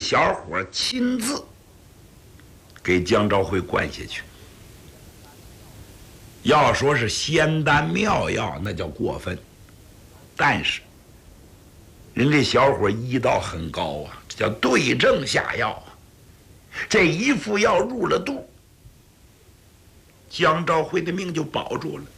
小伙亲自给姜兆辉灌下去。要说是仙丹妙药，那叫过分。但是人这小伙医道很高啊，这叫对症下药啊。这一副药入了肚，姜兆辉的命就保住了，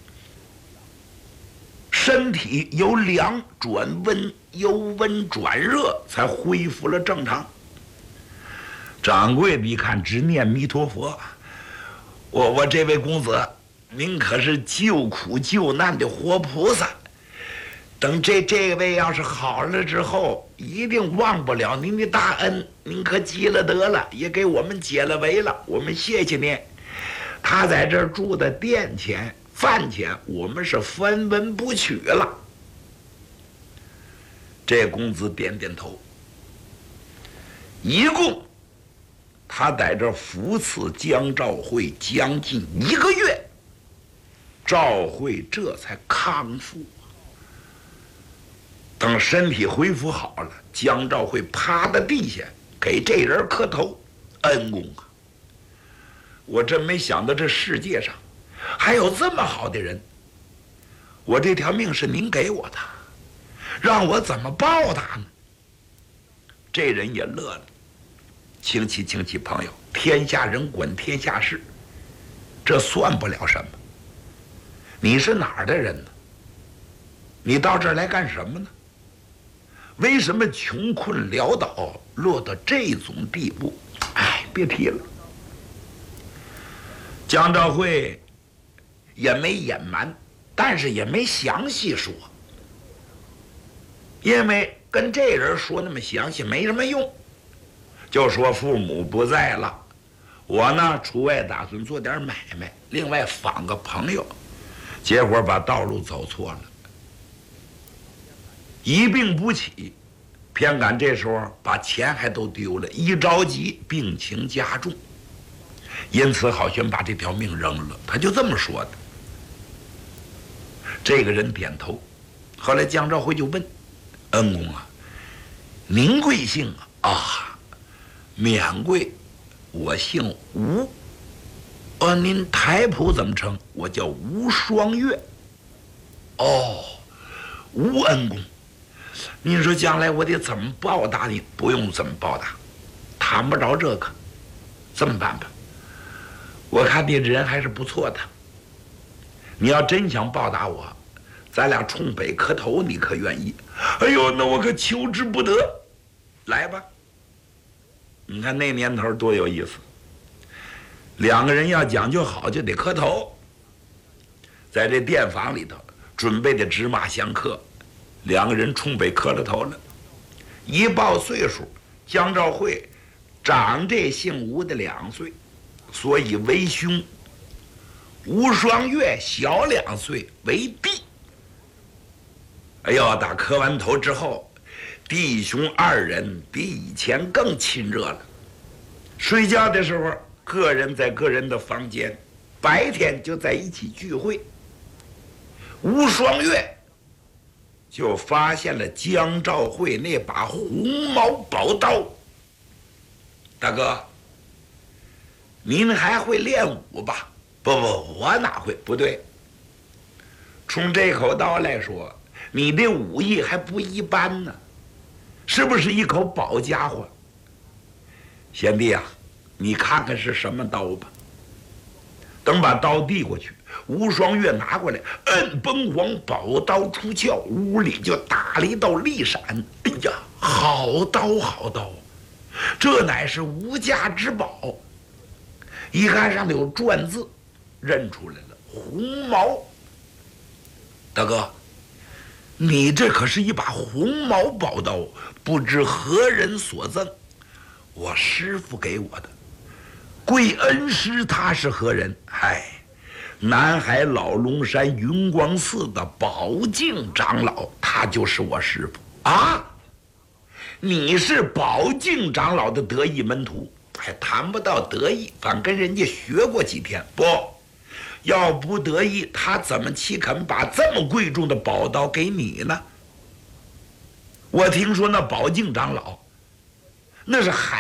身体由凉转温，由温转热，才恢复了正常。掌柜的一看，直念弥陀佛：我这位公子，您可是救苦救难的活菩萨。等这位要是好了之后，一定忘不了您的大恩，您可积了德了，也给我们解了围了，我们谢谢您。他在这儿住的店钱、饭钱，我们是分文不取了。这公子点点头。一共他在这扶持姜兆辉将近1个月，赵慧这才康复。等身体恢复好了，姜兆辉趴在地下给这人磕头：恩公啊，我真没想到这世界上还有这么好的人，我这条命是您给我的，让我怎么报答呢？这人也乐了：亲戚亲戚朋友，天下人管天下事，这算不了什么。你是哪儿的人呢？你到这儿来干什么呢？为什么穷困潦倒，落到这种地步？哎，别提了。姜兆辉也没隐瞒，但是也没详细说，因为跟这人说那么详细没什么用，就说父母不在了，我呢出外打算做点买卖，另外访个朋友，结果把道路走错了，一病不起，偏赶这时候把钱还都丢了，一着急病情加重，因此好像把这条命扔了，他就这么说的。这个人点头。后来姜兆辉就问：恩公啊，您贵姓啊？啊，免贵，我姓吴。您台谱怎么称？我叫吴双月。哦，吴恩公，您说将来我得怎么报答您？不用怎么报答，谈不着这个。这么办吧，我看你这人还是不错的，你要真想报答我，咱俩冲北磕头，你可愿意？哎呦，那我可求之不得。来吧，你看那年头多有意思，两个人要讲究好就得磕头。在这店房里头准备的纸马相克，两个人冲北磕了头了。一报岁数，姜兆辉长这姓吴的2岁，所以为兄；吴双月小2岁，为弟。哎呦，打磕完头之后，弟兄2人比以前更亲热了。睡觉的时候，个人在个人的房间，白天就在一起聚会。吴双月就发现了姜兆辉那把红毛宝刀。大哥，您还会练武吧？不，我哪会？不对，从这口刀来说，你的武艺还不一般呢，是不是一口宝家伙？贤弟啊，你看看是什么刀吧。等把刀递过去，吴双月拿过来，崩黄宝刀出鞘，屋里就打了一道利闪。哎呀，好刀好刀，这乃是无价之宝。一看上头有篆字，认出来了，红毛。大哥，你这可是一把红毛宝刀，不知何人所赠？我师父给我的。贵恩师他是何人？嗨，南海老龙山云光寺的宝镜长老，他就是我师父啊！你是宝镜长老的得意门徒，还谈不到得意，反跟人家学过几天。不要不得意，他怎么岂肯把这么贵重的宝刀给你呢？我听说那宝镜长老那是海